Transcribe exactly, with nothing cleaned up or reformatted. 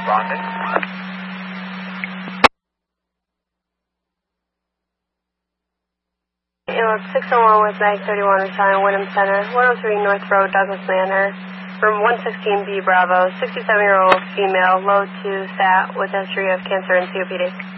responding. Ambulance six oh one with Mag thirty-one responding Wyndham Center, one oh three North Road, Douglas Manor, room one sixteen B Bravo, sixty-seven-year-old female, low two, fat, with history of cancer and C O P D.